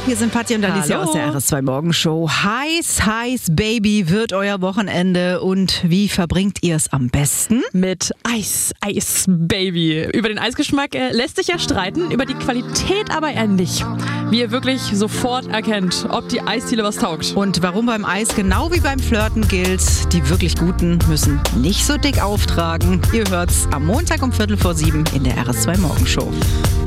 Hier sind Patti und Alicia Hallo. aus der RS2 Morgenshow. Heiß Baby wird euer Wochenende und wie verbringt ihr es am besten? Mit Eis, Baby. Über den Eisgeschmack lässt sich ja streiten, über die Qualität aber eher nicht. Wie ihr wirklich sofort erkennt, ob die Eisdiele was taugt. Und warum beim Eis genau wie beim Flirten gilt, die wirklich Guten müssen nicht so dick auftragen. Ihr hört's am Montag um 6:45 in der RS2 Morgenshow.